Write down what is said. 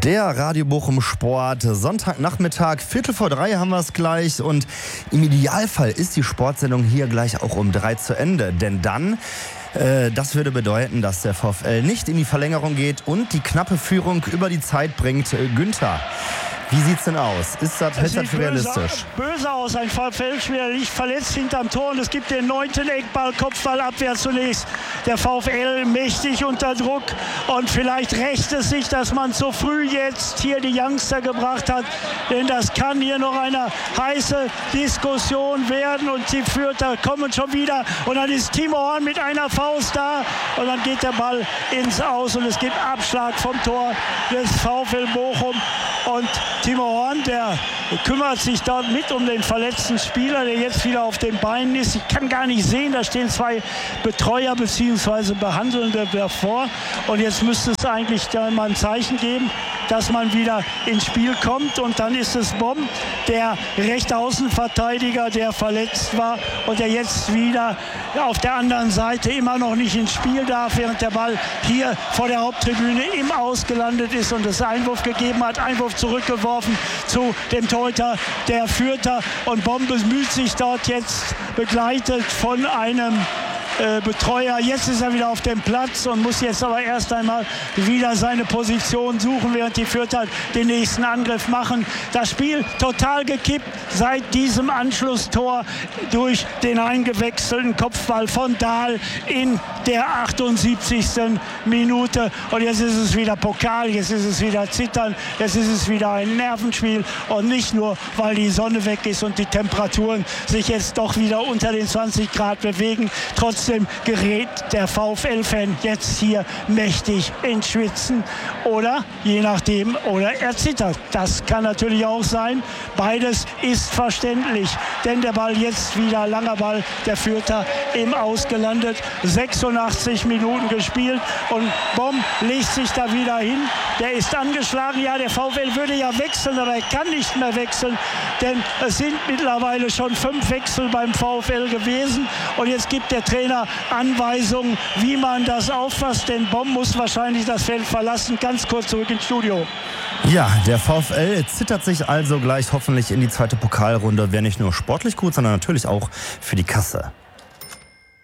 Der Radio Bochum Sport, Sonntagnachmittag, 2:45 haben wir es gleich und im Idealfall ist die Sportsendung hier gleich auch um 3 zu Ende, denn dann, das würde bedeuten, dass der VfL nicht in die Verlängerung geht und die knappe Führung über die Zeit bringt. Günther, wie sieht's denn aus? Ist das realistisch? Böse aus. Ein VfL-Spieler liegt verletzt hinterm Tor und es gibt den 9. Eckball, Kopfballabwehr zunächst. Der VfL mächtig unter Druck und vielleicht rächt es sich, dass man so früh jetzt hier die Youngster gebracht hat, denn das kann hier noch eine heiße Diskussion werden und die Fürther kommen schon wieder und dann ist Timo Horn mit einer Faust da und dann geht der Ball ins Aus und es gibt Abschlag vom Tor des VfL Bochum. Und Timo Horn, der kümmert sich dort mit um den verletzten Spieler, der jetzt wieder auf den Beinen ist. Ich kann gar nicht sehen, da stehen 2 Betreuer bzw. Behandelnde davor. Und jetzt müsste es eigentlich da mal ein Zeichen geben, dass man wieder ins Spiel kommt. Und dann ist es Bomb, der rechte Außenverteidiger, der verletzt war und der jetzt wieder auf der anderen Seite immer noch nicht ins Spiel darf, während der Ball hier vor der Haupttribüne im Aus gelandet ist und es Einwurf gegeben hat. Einwurf zurückgeworfen zu dem Torhüter der Fürther und Bomb bemüht sich dort jetzt, begleitet von einem Betreuer. Jetzt ist er wieder auf dem Platz und muss jetzt aber erst einmal wieder seine Position suchen, während die Fürther den nächsten Angriff machen. Das Spiel total gekippt seit diesem Anschlusstor durch den eingewechselten Kopfball von Dahl in der 78. Minute. Und jetzt ist es wieder Pokal, jetzt ist es wieder Zittern, jetzt ist es wieder ein Nervenspiel und nicht nur, weil die Sonne weg ist und die Temperaturen sich jetzt doch wieder unter den 20 Grad bewegen. Trotzdem gerät der VfL-Fan jetzt hier mächtig ins Schwitzen oder je nachdem, oder er zittert. Das kann natürlich auch sein. Beides ist verständlich, denn der Ball jetzt wieder, langer Ball der Fürther im Aus gelandet. 86 Minuten gespielt und Bomb legt sich da wieder hin. Der ist angeschlagen. Ja, der VfL würde ja wechseln, aber er kann nicht mehr wechseln, denn es sind mittlerweile schon 5 Wechsel beim VfL gewesen und jetzt gibt der Trainer Anweisungen, wie man das auffasst, denn Bomb muss wahrscheinlich das Feld verlassen. Ganz kurz zurück ins Studio. Ja, der VfL zittert sich also gleich hoffentlich in die zweite Pokalrunde. Wäre nicht nur sportlich gut, sondern natürlich auch für die Kasse.